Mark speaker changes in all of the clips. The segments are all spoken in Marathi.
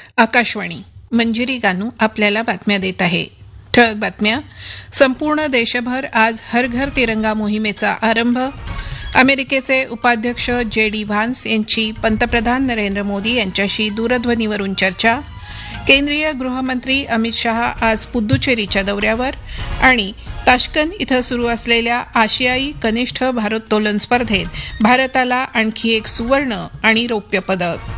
Speaker 1: आकाशवाणी मंजिरी गानू आपल्याला बातम्या देत आहे. ठळक बातम्या. संपूर्ण देशभर आज हर घर तिरंगा मोहिमेचा आरंभ. अमेरिकेचे उपाध्यक्ष जे.डी. व्हान्स यांची पंतप्रधान नरेंद्र मोदी यांच्याशी दूरध्वनीवरून चर्चा. केंद्रीय गृहमंत्री अमित शहा आज पुद्दुचेरीच्या दौऱ्यावर. आणि ताश्कंद इथं सुरू असलेल्या आशियाई कनिष्ठ भारोत्तोलन स्पर्धेत भारताला आणखी एक सुवर्ण आणि रौप्य पदक.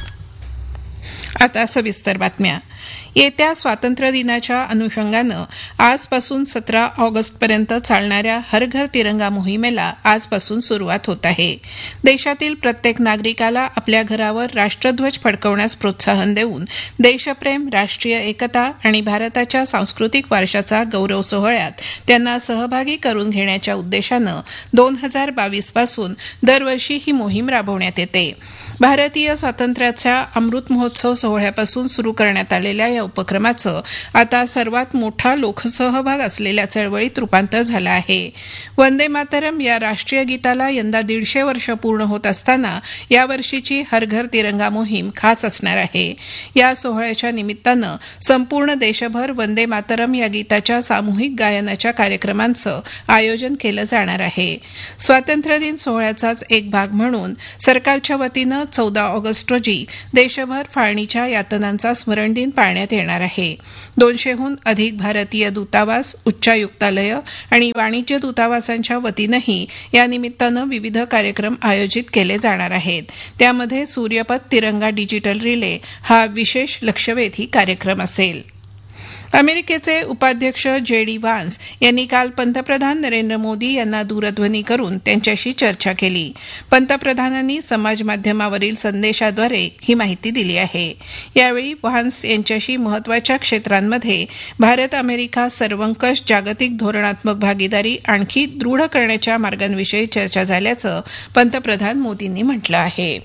Speaker 1: आता सविस्तर बातम्या. येत्या स्वातंत्र्यदिनाच्या अनुषंगानं आजपासून 17 ऑगस्टपर्यंत चालणाऱ्या हर घर तिरंगा मोहिमेला आजपासून सुरुवात होत आहे. देशातील प्रत्येक नागरिकाला आपल्या घरावर राष्ट्रध्वज फडकवण्यास प्रोत्साहन देऊन देशप्रेम, राष्ट्रीय एकता आणि भारताच्या सांस्कृतिक वारशाचा गौरव सोहळ्यात त्यांना सहभागी करून घेण्याच्या उद्देशानं 2022 पासून दरवर्षी ही मोहीम राबवण्यात येते. भारतीय स्वातंत्र्याच्या अमृत महोत्सव सोहळ्यापासून सुरू करण्यात आलेल्या या उपक्रमाचं आता सर्वात मोठा लोकसहभाग असलेल्या चळवळीत रूपांतर झालं आहे. वंदे मातरम या राष्ट्रीय गीताला यंदा 150 वर्ष पूर्ण होत असताना यावर्षीची हर घर तिरंगा मोहीम खास असणार आहे. या सोहळ्याच्या निमित्तानं संपूर्ण देशभर वंदे मातरम या गीताच्या सामूहिक गायनाच्या कार्यक्रमांचं आयोजन केलं जाणार आहे. स्वातंत्र्यदिन सोहळ्याचाच एक भाग म्हणून सरकारच्या वतीनं 14 ऑगस्ट रोजी देशभर फाळणीच्या यातनांचा स्मरण दिन पाळण्यात येणार आहे. 200हून अधिक भारतीय दूतावास, उच्चायुक्तालय आणि वाणिज्य दूतावासांच्या वतीनंही या निमित्तानं विविध कार्यक्रम आयोजित केले जाणार आहेत. त्यामध्ये सूर्यपथ तिरंगा डिजिटल रिले हा विशेष लक्षवेधी कार्यक्रम असेल. अमेरिकेचे उपाध्यक्ष जे.डी. व्हान्स यांनी काल पंतप्रधान नरेंद्र मोदी यांना दूरध्वनी करून त्यांच्याशी चर्चा केली. पंतप्रधानांनी समाजमाध्यमावरील संदेशाद्वारे ही माहिती दिली आहे. यावेळी व्हान्स यांच्याशी महत्वाच्या क्षेत्रांमध्ये भारत अमेरिका सर्वंकष जागतिक धोरणात्मक भागीदारी आणखी दृढ करण्याच्या मार्गांविषयी चर्चा झाल्याचं पंतप्रधान मोदींनी म्हटलं आहे.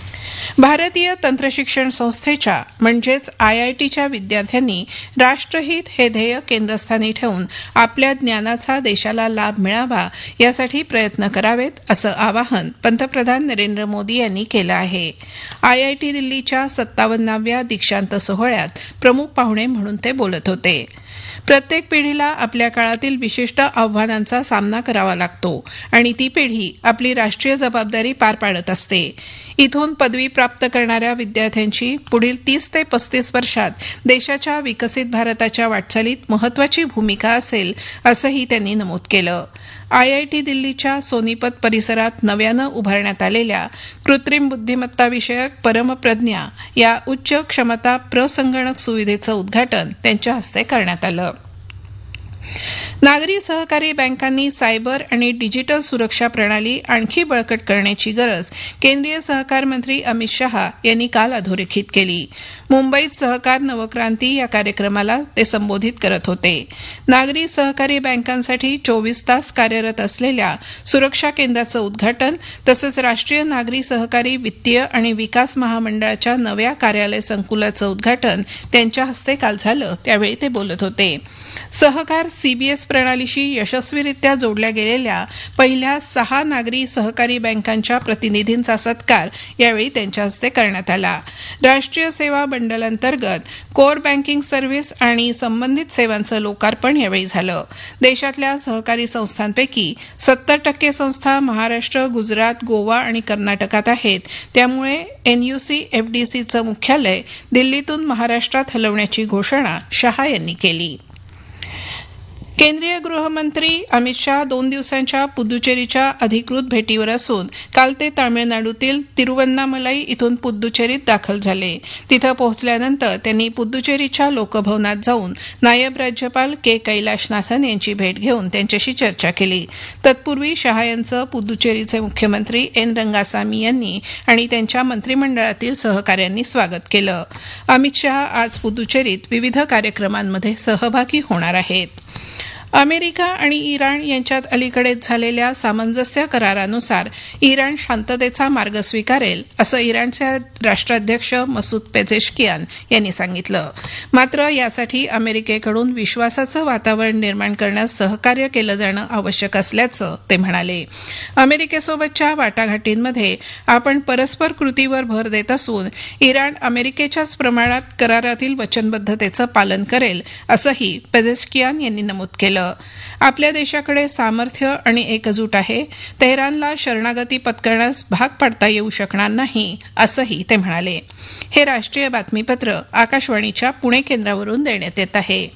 Speaker 1: भारतीय तंत्रशिक्षण संस्थेच्या म्हणजेच आयआयटीच्या विद्यार्थ्यांनी राष्ट्रहित हे ध्येय केंद्रस्थानी ठेवून आपल्या ज्ञानाचा देशाला लाभ मिळावा यासाठी प्रयत्न करावेत असं आवाहन पंतप्रधान नरेंद्र मोदी यांनी केलं आहे. आयआयटी दिल्लीच्या 57व्या दीक्षांत सोहळ्यात प्रमुख पाहुणे म्हणून ते बोलत होते. प्रत्येक पिढीला आपल्या काळातील विशिष्ट आव्हानांचा सामना करावा लागतो आणि ती पिढी आपली राष्ट्रीय जबाबदारी पार पाडत असते. इथून पदवी प्राप्त करणाऱ्या विद्यार्थ्यांची पुढील 30 ते 35 वर्षात देशाच्या विकसित भारताच्या वाटचालीत महत्वाची भूमिका असेल असंही त्यांनी नमूद केलं. आयआयटी दिल्लीच्या सोनीपत परिसरात नव्यानं उभारण्यात आलेल्या कृत्रिम बुद्धिमत्ता विषयक परमप्रज्ञा या उच्च क्षमता प्रसंगणक सुविधेचं उद्घाटन त्यांच्या हस्ते करण्यात आलं. नागरी सहकारी बँकांनी सायबर आणि डिजिटल सुरक्षा प्रणाली आणखी बळकट करण्याची गरज केंद्रीय सहकार मंत्री अमित शहा यांनी काल अधोरेखित केली. मुंबईत सहकार नवक्रांती या कार्यक्रमाला ते संबोधित करत होते. नागरी सहकारी बँकांसाठी 24 तास कार्यरत असलेल्या सुरक्षा केंद्राचं उद्घाटन तसंच राष्ट्रीय नागरी सहकारी वित्तीय आणि विकास महामंडळाच्या नव्या कार्यालय संकुलाचं उद्घाटन त्यांच्या हस्ते काल झालं. त्यावेळी ते बोलत होते. सहकार सीबीएस प्रणालीशी यशस्वीरित्या जोडल्या गेलेल्या पहिल्या 6 नागरी सहकारी बँकांच्या प्रतिनिधींचा सत्कार यावेळी त्यांच्या हस्ते करण्यात आला. राष्ट्रीय सेवा बंडल अंतर्गत कोर बँकिंग सर्व्हिस आणि संबंधित सेवांचं लोकार्पण यावेळी झालं. देशातल्या सहकारी संस्थांपैकी 70% संस्था महाराष्ट्र, गुजरात, गोवा आणि कर्नाटकात आहेत. त्यामुळे एनयूसी एफडीसीचं मुख्यालय दिल्लीतून महाराष्ट्रात हलवण्याची घोषणा शहा यांनी केली. केंद्रीय गृहमंत्री अमित शहा 2 दिवसांच्या पुद्दुचेरीच्या अधिकृत भेटीवर असून काल ते तामिळनाडूतील तिरुवन्नामलाई इथून पुद्दुचेरीत दाखल झाले. तिथं पोहोचल्यानंतर त्यांनी पुद्दुचेरीच्या लोकभवनात जाऊन नायब राज्यपाल के कैलाशनाथन यांची भेट घेऊन त्यांच्याशी चर्चा केली. तत्पूर्वी शहा यांचं पुद्दुचेरीचे मुख्यमंत्री एन रंगासामी यांनी आणि त्यांच्या मंत्रिमंडळातील सहकाऱ्यांनी स्वागत केलं. अमित शहा आज पुद्दुचेरीत विविध कार्यक्रमांमध्ये सहभागी होणार आहेत. अमेरिका आणि इराण यांच्यात अलीकडेच झालेल्या सामंजस्य करारानुसार इराण शांततेचा मार्ग स्वीकारेल असं इराणचे राष्ट्राध्यक्ष मसूद पेझेशकियान यांनी सांगितलं. मात्र यासाठी अमेरिकेकडून विश्वासाचं वातावरण निर्माण करण्यास सहकार्य केलं जाणं आवश्यक असल्याचं ते म्हणाले. अमेरिकेसोबतच्या वाटाघाटींमध्ये आपण परस्पर कृतीवर भर देत असून इराण अमेरिकेच्याच प्रमाणात करारातील वचनबद्धतेचं पालन करेल असंही पेझेशकियान यांनी नमूद केलं. आपल्या देशाकडे सामर्थ्य आणि एकजूट आहे. तेहरानला शरणागती पत्करण्यास भाग पाडता येऊ शकणार नाही असंही ते म्हणाले. हे राष्ट्रीय बातमीपत्र आकाशवाणीच्या पुणे केंद्रावरून देण्यात येत आहे.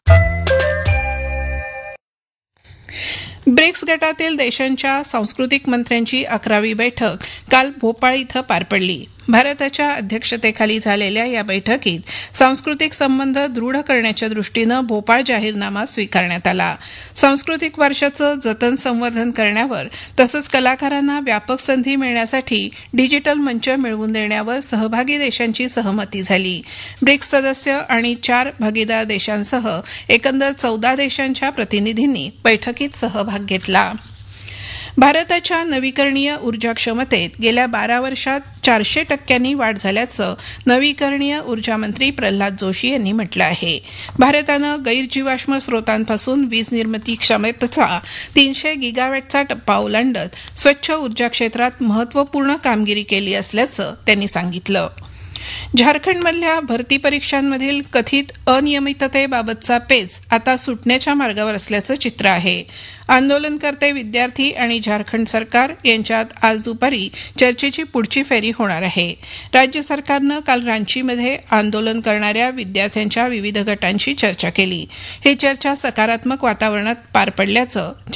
Speaker 1: ब्रिक्स गटातील देशांच्या सांस्कृतिक मंत्र्यांची 11वी बैठक काल भोपाळ इथं पार पडली. भारताच्या अध्यक्षतेखाली झालेल्या या बैठकीत सांस्कृतिक संबंध दृढ करण्याच्या दृष्टीनं भोपाळ जाहीरनामा स्वीकारण्यात आला. सांस्कृतिक वारशाचं जतन संवर्धन करण्यावर तसंच कलाकारांना व्यापक संधी मिळण्यासाठी डिजिटल मंच मिळवून देण्यावर सहभागी देशांची सहमती झाली. ब्रिक्स सदस्य आणि 4 भागीदार देशांसह एकंदर 14 देशांच्या प्रतिनिधींनी बैठकीत सहभाग घेतला. भारताच्या नवीकरणीय ऊर्जा क्षमतेत गेल्या 12 वर्षात 400% वाढ झाल्याचं नवीकरणीय ऊर्जा मंत्री प्रल्हाद जोशी यांनी म्हटलं आहे. भारतानं गैरजीवाश्म स्रोतांपासून वीज निर्मिती क्षमतेचा 300 गिगावॅटचा टप्पा ओलांडत स्वच्छ ऊर्जा क्षेत्रात महत्त्वपूर्ण कामगिरी केली असल्याचं त्यांनी सांगितलं. झारखंडमधल्या भरती परीक्षांमधील कथित अनियमिततेबाबतचा पेच आता सुटण्याच्या मार्गावर असल्याचं चित्र आहे. आंदोलनकर्ते विद्यार्थी आणि झारखंड सरकार यांच्यात आज दुपारी चर्चेची पुढची फेरी होणार आहे. राज्य सरकारनं काल रांचीमध्ये आंदोलन करणाऱ्या विद्यार्थ्यांच्या विविध गटांशी चर्चा केली. ही चर्चा सकारात्मक वातावरणात पार पडल्याचं